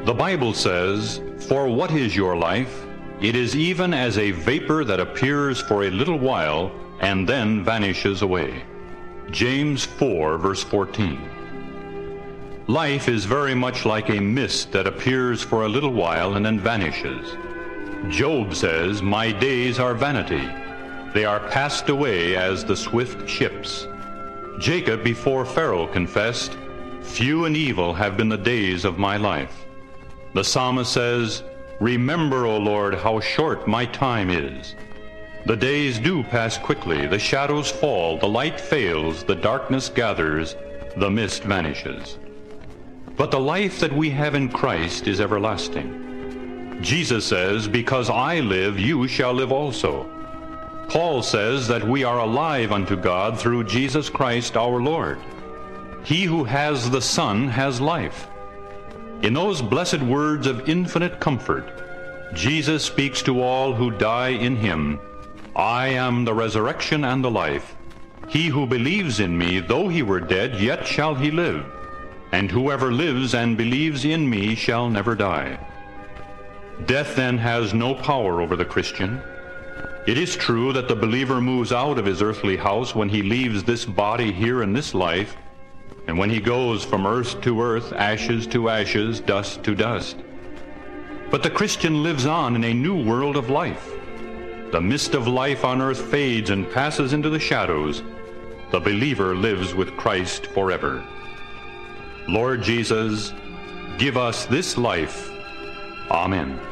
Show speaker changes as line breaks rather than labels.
The Bible says, "For what is your life? It is even as a vapor that appears for a little while and then vanishes away." James 4, verse 14. Life is very much like a mist that appears for a little while and then vanishes. Job says, "My days are vanity. They are passed away as the swift ships." Jacob before Pharaoh confessed, "Few and evil have been the days of my life." The psalmist says, "Remember, O Lord, how short my time is." The days do pass quickly, the shadows fall, the light fails, the darkness gathers, the mist vanishes. But the life that we have in Christ is everlasting. Jesus says, "Because I live, you shall live also." Paul says that we are alive unto God through Jesus Christ our Lord. He who has the Son has life. In those blessed words of infinite comfort, Jesus speaks to all who die in him, "I am the resurrection and the life. He who believes in me, though he were dead, yet shall he live. And whoever lives and believes in me shall never die." Death then has no power over the Christian. It is true that the believer moves out of his earthly house when he leaves this body here in this life, and when he goes from earth to earth, ashes to ashes, dust to dust. But the Christian lives on in a new world of life. The mist of life on earth fades and passes into the shadows. The believer lives with Christ forever. Lord Jesus, give us this life. Amen.